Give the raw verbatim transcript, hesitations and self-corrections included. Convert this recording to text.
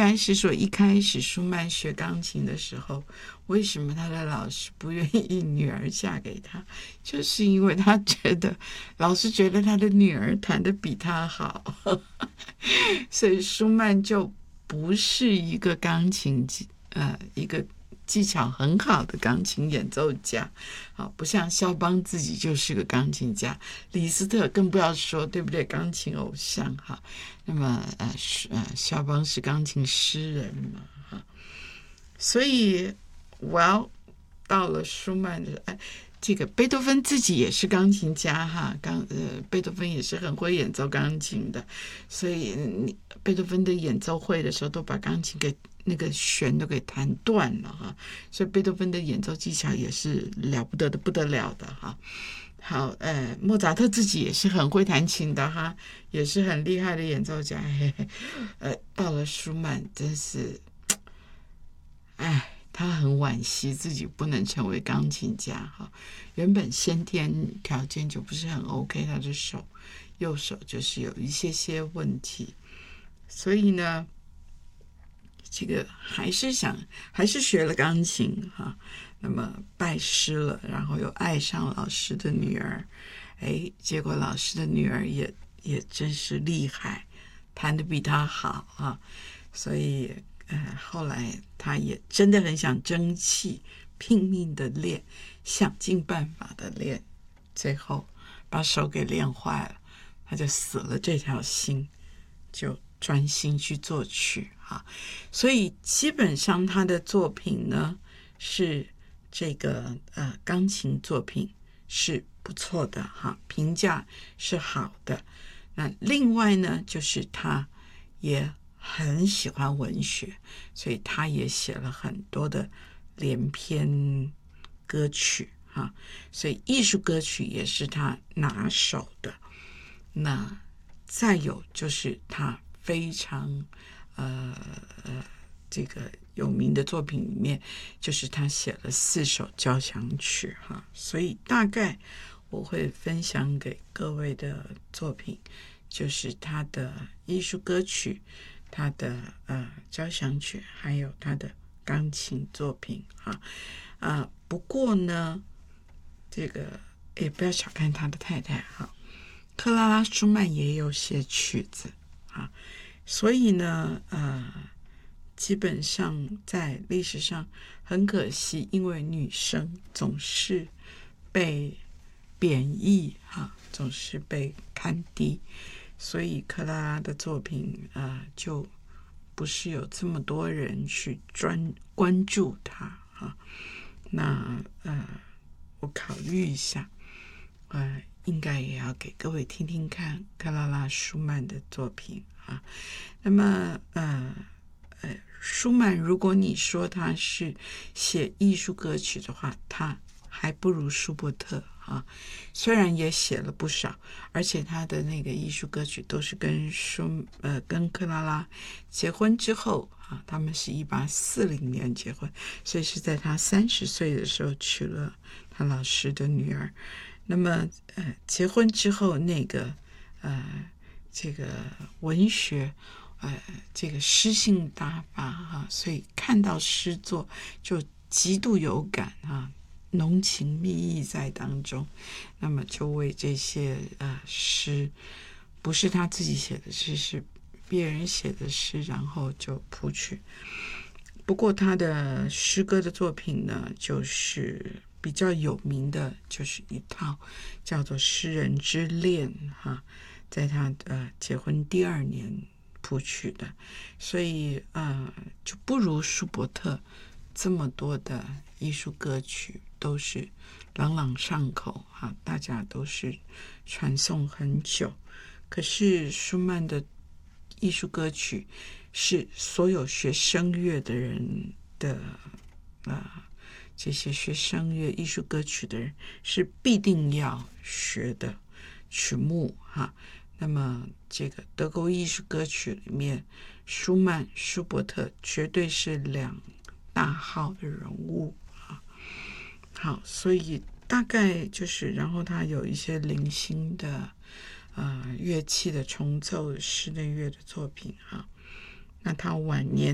该是说，一开始舒曼学钢琴的时候，为什么他的老师不愿意女儿嫁给他？就是因为他觉得老师觉得他的女儿弹得比他好，所以舒曼就不是一个钢琴呃一个技巧很好的钢琴演奏家，好，不像肖邦自己就是个钢琴家，李斯特更不要说，对不对？钢琴偶像哈。那么呃呃，肖邦是钢琴诗人嘛哈，所以 well 到了舒曼的哎。这个贝多芬自己也是钢琴家哈，钢呃，贝多芬也是很会演奏钢琴的，所以贝多芬的演奏会的时候都把钢琴给那个弦都给弹断了哈，所以贝多芬的演奏技巧也是了不得的不得了的哈。好，呃，莫扎特自己也是很会弹琴的哈，也是很厉害的演奏家。嘿嘿，呃，到了舒曼真是，哎。他很惋惜自己不能成为钢琴家哈，原本先天条件就不是很 OK， 他的手右手就是有一些些问题，所以呢，这个还是想还是学了钢琴哈，那么拜师了，然后又爱上老师的女儿，哎，结果老师的女儿也也真是厉害，弹得比他好啊，所以。呃，后来他也真的很想争气，拼命的练，想尽办法的练，最后把手给练坏了，他就死了这条心，就专心去作曲哈。所以基本上他的作品呢是这个呃钢琴作品是不错的哈，评价是好的。那另外呢，就是他也。很喜欢文学，所以他也写了很多的连篇歌曲哈，所以艺术歌曲也是他拿手的。那再有就是他非常呃呃这个有名的作品里面，就是他写了四首交响曲哈，所以大概我会分享给各位的作品，就是他的艺术歌曲。他的呃交响曲，还有他的钢琴作品哈啊、呃，不过呢，这个也不要小看他的太太哈，克拉拉舒曼也有写曲子啊，所以呢呃，基本上在历史上很可惜，因为女生总是被贬义哈，总是被看低。所以克拉拉的作品啊、呃，就不是有这么多人去专关注他啊。那呃，我考虑一下，呃，应该也要给各位听听看克拉拉舒曼的作品啊。那么呃呃，舒曼，如果你说他是写艺术歌曲的话，他还不如舒伯特。啊，虽然也写了不少，而且他的那个艺术歌曲都是跟舒呃跟克拉拉结婚之后啊，他们是一八四零年结婚，所以是在他三十岁的时候娶了他老师的女儿。那么呃，结婚之后那个呃这个文学呃这个诗性大发哈、啊，所以看到诗作就极度有感啊。浓情蜜意在当中，那么就为这些呃诗，不是他自己写的诗，是别人写的诗，然后就谱曲。不过他的诗歌的作品呢，就是比较有名的，就是一套叫做《诗人之恋》哈，在他呃结婚第二年谱曲的，所以呃就不如舒伯特这么多的艺术歌曲。都是朗朗上口哈，大家都是传颂很久。可是舒曼的艺术歌曲是所有学声乐的人的啊、呃，这些学声乐艺术歌曲的人是必定要学的曲目哈。那么这个德国艺术歌曲里面，舒曼、舒伯特绝对是两大号的人物。好，所以大概就是，然后他有一些零星的呃乐器的重奏、室内乐的作品哈。那他晚年